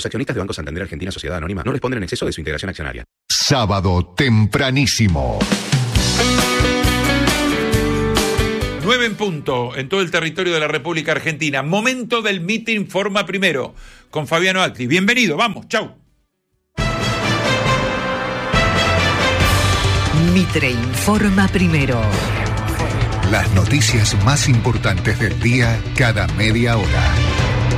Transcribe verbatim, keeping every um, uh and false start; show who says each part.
Speaker 1: Los accionistas de Banco Santander Argentina Sociedad Anónima no responden en exceso de su integración accionaria.
Speaker 2: Sábado tempranísimo.
Speaker 3: nueve en punto en todo el territorio de la República Argentina. Momento del meeting Forma Primero con Fabiano Acri. Bienvenido, vamos, chau.
Speaker 4: Mitre informa primero.
Speaker 2: Las noticias más importantes del día cada media hora.